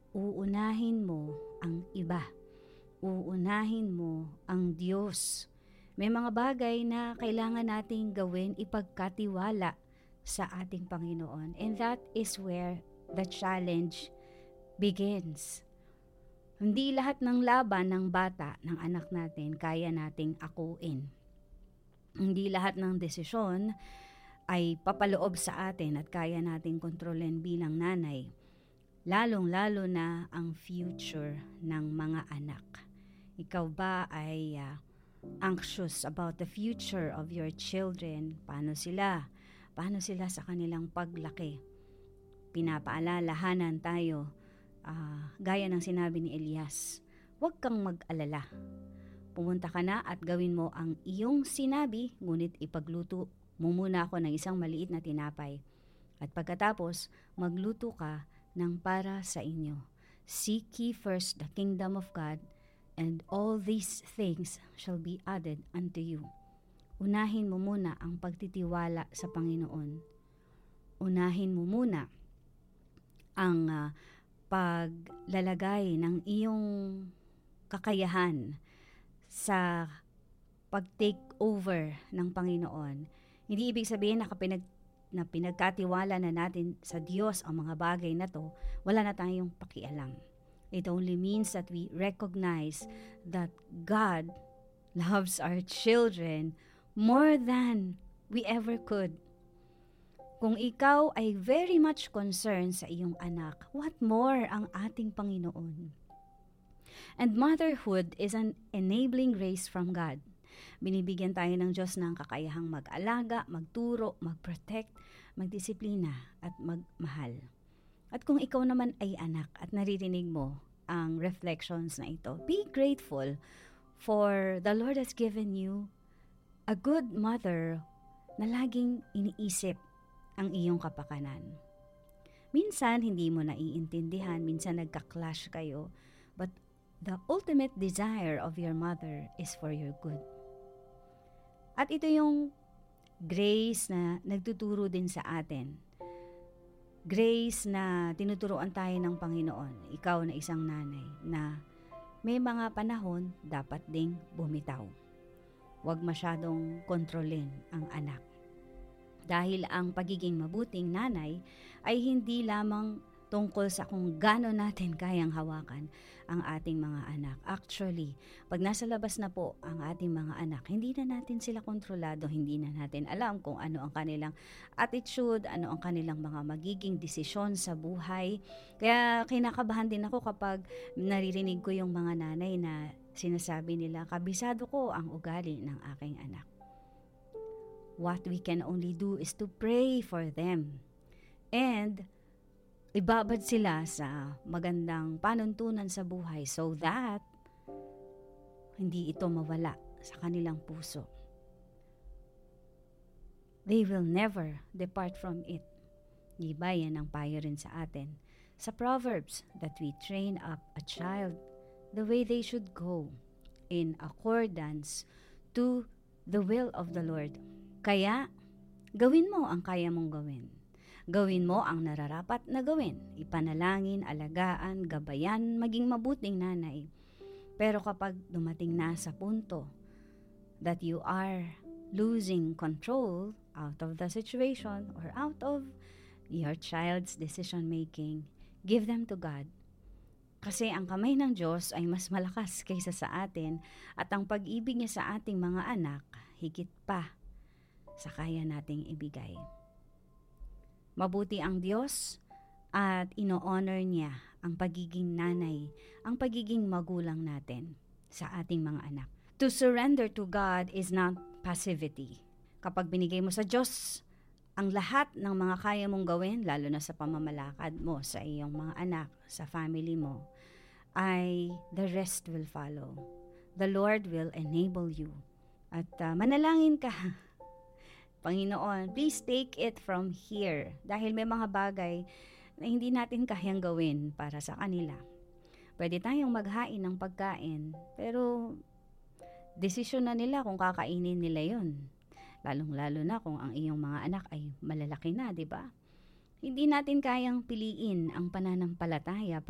uunahin mo ang iba. Uunahin mo ang Diyos. May mga bagay na kailangan nating gawin, ipagkatiwala sa ating Panginoon. And that is where the challenge begins. Hindi lahat ng laban ng bata, ng anak natin, kaya nating akuin. Hindi lahat ng desisyon ay papaloob sa atin at kaya nating kontrolin bilang nanay. Lalong-lalo na ang future ng mga anak. Ikaw ba ay anxious about the future of your children? Paano sila? Paano sila sa kanilang paglaki? Pinapaalalahanan tayo, gaya ng sinabi ni Elias, huwag kang mag-alala. Pumunta ka na at gawin mo ang iyong sinabi, ngunit ipagluto mo muna ako ng isang maliit na tinapay. At pagkatapos, magluto ka ng para sa inyo. Seek ye first the kingdom of God, and all these things shall be added unto you. Unahin mo muna ang pagtitiwala sa Panginoon. Unahin mo muna ang paglalagay ng iyong kakayahan sa pag-take over ng Panginoon. Hindi ibig sabihin na pinagkatiwala na natin sa Diyos ang mga bagay na to, wala na tayong pakialam. It only means that we recognize that God loves our children more than we ever could. Kung ikaw ay very much concerned sa iyong anak, what more ang ating Panginoon? And motherhood is an enabling grace from God. Binibigyan tayo ng Diyos ng kakayahang mag-alaga, magturo, mag-protect, magdisiplina at magmahal. At kung ikaw naman ay anak at naririnig mo ang reflections na ito, be grateful for the Lord has given you a good mother na laging iniisip ang iyong kapakanan. Minsan hindi mo naiintindihan, minsan nagka-clash kayo, but the ultimate desire of your mother is for your good. At ito yung grace na nagtuturo din sa atin. Grace na tinuturuan tayo ng Panginoon, ikaw na isang nanay, na may mga panahon dapat ding bumitaw. Huwag masyadong kontrolin ang anak. Dahil ang pagiging mabuting nanay ay hindi lamang tungkol sa kung gaano natin kayang hawakan ang ating mga anak. Actually, pag nasa labas na po ang ating mga anak, hindi na natin sila kontrolado, hindi na natin alam kung ano ang kanilang attitude, ano ang kanilang mga magiging desisyon sa buhay. Kaya kinakabahan din ako kapag naririnig ko yung mga nanay na sinasabi nila, kabisado ko ang ugali ng aking anak. What we can only do is to pray for them. And ibabad sila sa magandang panuntunan sa buhay so that hindi ito mawala sa kanilang puso. They will never depart from it. Di ba yan ang payo rin sa atin sa Proverbs, that we train up a child the way they should go in accordance to the will of the Lord. Kaya, gawin mo ang kaya mong gawin. Gawin mo ang nararapat na gawin. Ipanalangin, alagaan, gabayan, maging mabuting nanay. Pero kapag dumating na sa punto that you are losing control out of the situation or out of your child's decision making, give them to God. Kasi ang kamay ng Diyos ay mas malakas kaysa sa atin at ang pag-ibig niya sa ating mga anak higit pa sa kaya nating ibigay. Mabuti ang Diyos at ino-honor niya ang pagiging nanay, ang pagiging magulang natin sa ating mga anak. To surrender to God is not passivity. Kapag binigay mo sa Diyos ang lahat ng mga kaya mong gawin, lalo na sa pamamalakad mo sa iyong mga anak, sa family mo, ay the rest will follow. The Lord will enable you. At manalangin ka. Panginoon, please take it from here. Dahil may mga bagay na hindi natin kayang gawin para sa kanila. Pwede tayong maghain ng pagkain, pero desisyon na nila kung kakainin nila yun. Lalong-lalo na kung ang iyong mga anak ay malalaki na, di ba? Hindi natin kayang piliin ang pananampalataya